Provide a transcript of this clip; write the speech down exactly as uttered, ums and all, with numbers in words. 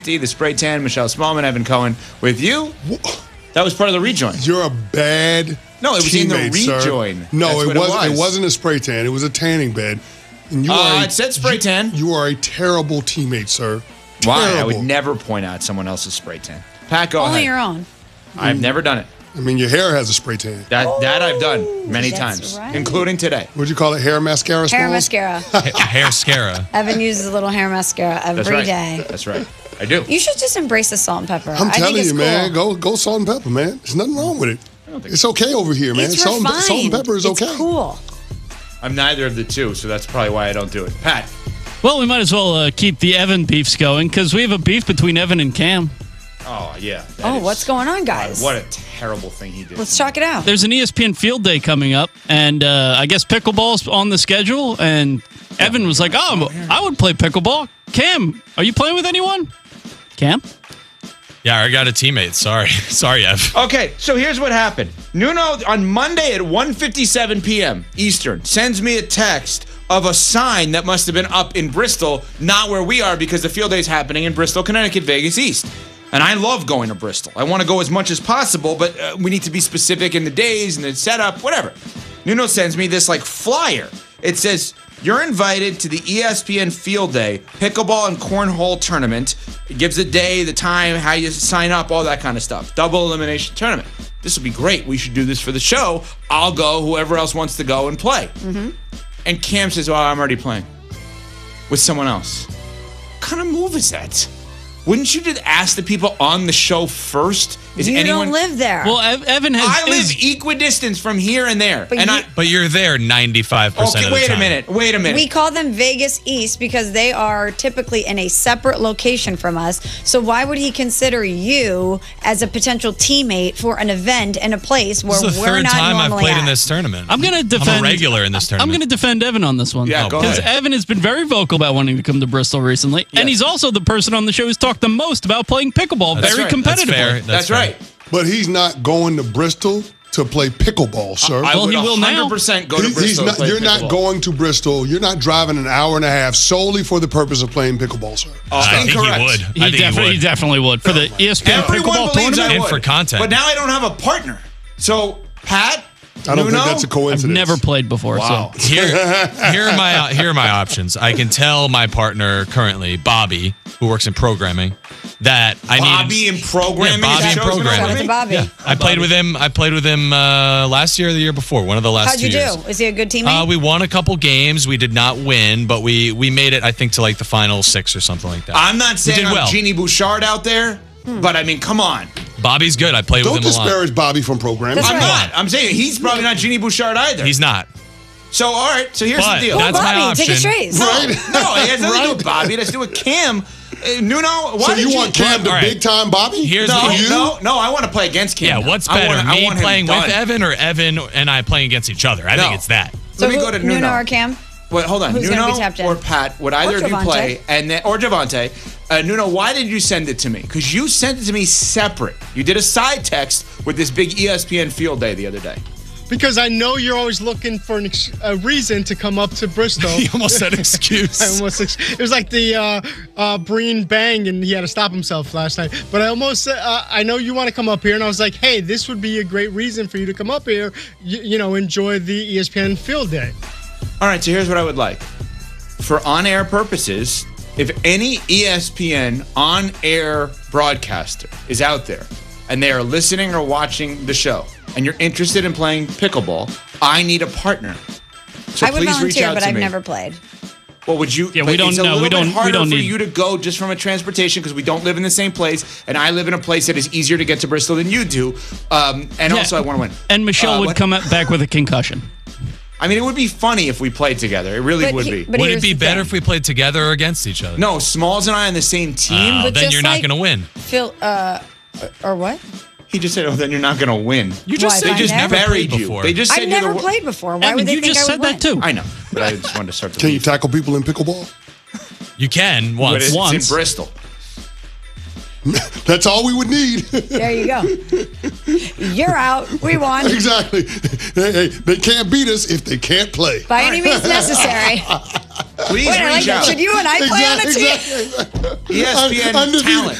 The Spray Tan, Michelle Smallman, Evan Cohen with you. That was part of the rejoin. You're a bad No, it was in the teammate, rejoin. Sir. No, That's it what wasn't. It, was. it wasn't a spray tan. It was a tanning bed. And you Uh, are a, it said spray tan. You, you are a terrible teammate, sir. Why? Terrible. I would never point out someone else's spray tan. Pat, go Only ahead. your own. I've never done it. I mean, your hair has a spray tan. That that I've done many that's times, right. including today. What'd you call it? Hair mascara? Hair Smalls? mascara. Hair scara. Evan uses a little hair mascara every That's day. right. That's right. I do. You should just embrace the salt and pepper. I'm I telling think it's you, cool. man. Go go salt and pepper, man. There's nothing wrong with it. It's okay over here, man. It's salt, and, refined. salt and pepper is okay. It's cool. I'm neither of the two, so that's probably why I don't do it. Pat. Well, we might as well uh, keep the Evan beefs going because we have a beef between Evan and Cam. Oh, yeah. that Oh, is- what's going on, guys? What a terrible thing he did. Let's chalk it out. There's an E S P N Field Day coming up, and uh, I guess pickleball's on the schedule. And Evan was like, "Oh, I would play pickleball." Cam, are you playing with anyone? Cam? Yeah, I got a teammate. Sorry. Sorry, Ev. Okay, so here's what happened. Nuno, on Monday at one fifty-seven p.m. Eastern, sends me a text of a sign that must have been up in Bristol, not where we are because the field day is happening in Bristol, Connecticut, Vegas East. And I love going to Bristol. I want to go as much as possible, but uh, we need to be specific in the days and the setup, whatever. Nuno sends me this like flyer. It says, "You're invited to the E S P N Field Day Pickleball and Cornhole Tournament." It gives the day, the time, how you sign up, all that kind of stuff. Double elimination tournament. This would be great. We should do this for the show. I'll go. Whoever else wants to go and play. Mm-hmm. And Cam says, "Well, I'm already playing with someone else." What kind of move is that? Wouldn't you just ask the people on the show first? Is you anyone? don't live there. Well, Ev- Evan has. I live is- equidistance from here and there, But and you- I. But you're there ninety-five percent Okay, of the wait time. a minute. Wait a minute. we call them Vegas East because they are typically in a separate location from us. So why would he consider you as a potential teammate for an event in a place where This is the we're third not time I've normally played at? in this tournament. I'm going to defend. I'm a regular in this I'm tournament. going to defend Evan on this one. Yeah, go Because ahead. Evan has been very vocal about wanting to come to Bristol recently, Yes. and he's also the person on the show who's talked the most about playing pickleball That's very right. That's competitively. fair. That's, That's fair. right. But he's not going to Bristol to play pickleball, sir. I Well, would he will one now. hundred percent go to He- he's Bristol. not, to play you're not pickleball. going to Bristol. You're not driving an hour and a half solely for the purpose of playing pickleball, sir. Uh, I think he incorrect. would. He, I think definitely, he he would. definitely would for the E S P N Everyone pickleball believes I tournament. And would. for content. But now I don't have a partner. So, Pat, I don't Nuno? think that's a I've coincidence. never played before, Wow. so Here, here are my here are my options. I can tell my partner currently, Bobby, who works in programming, that I need Bobby in programming. Yeah, Bobby is in show's been programming. Shout over out to me? Bobby. Yeah, I played with him. I played with him uh, last year or the year before. One of the last How'd two you years. do? Is he a good teammate? Uh, we won a couple games. We did not win, but we we made it. I think to like the final six or something like that. I'm not saying did I'm well. Jeannie Bouchard out there, but I mean, come on. Bobby's good. I played Don't with him a lot. disparage Bobby from programming. That's I'm right. not. I'm saying he's probably not Jeannie Bouchard either. He's not. So, all right. So here's But the deal. that's Well, my Bobby, take it option. straight. no, Right. no, it has nothing to do Right. with Bobby. It has to do with Cam. Uh, Nuno, why So did you want Cam to All right. big time Bobby? Here's No, the- you? no, no. I want to play against Cam. Yeah, now. what's I better, want- I me want him playing done. with Evan or Evan and I playing against each other? I No. think it's that. So Let me who- go to Nuno. Nuno or Cam? Wait, hold on. Who's gonna Nuno be tapped in? or Pat, would either of you Javante. play? And then, or Javante. Uh, Nuno, why did you send it to me? Because you sent it to me separate. You did a side text with this big E S P N Field Day the other day. Because I know you're always looking for an ex- a reason to come up to Bristol. He almost said excuse. I almost ex- it was like the uh, uh, Breen bang, and he had to stop himself last night. But I almost said, uh, I know you want to come up here, and I was like, hey, this would be a great reason for you to come up here. You, you know, enjoy the E S P N Field Day. All right, so here's what I would like. For on-air purposes, if any E S P N on-air broadcaster is out there and they are listening or watching the show and you're interested in playing pickleball, I need a partner. So I would please reach volunteer, out but to I've me. never played. Well, would you? Yeah, but we don't It's a know. little We bit don't- we harder don't for need- you to go just from a transportation because we don't live in the same place, and I live in a place that is easier to get to Bristol than you do. Um, and Yeah. also, I want to win. And Michelle Uh, would what- come up back with a concussion. I mean, it would be funny if we played together. It really But would he- be. but Would here's it be the better thing. if we played together or against each other? No, Smalls and I on the same team. Oh, But then just you're not like- going to win. Phil, uh, or what? He just said, "Oh, then you're not going to win." You just Why, said if you I just never never buried played you. before. They just said I've you're never the wor- played before. Why Evan, would they you think just I said would that win? too. I know, but I just wanted to start the Can you beef. tackle people in pickleball? You can But once. it's once. in Bristol. That's all we would need. There you go. You're out. We won. Exactly. Hey, hey, they can't beat us if they can't play. By any means necessary. Please Wait, I like reach that. out. Should you and I play on a team? Exactly. E S P N Undefeated. talent.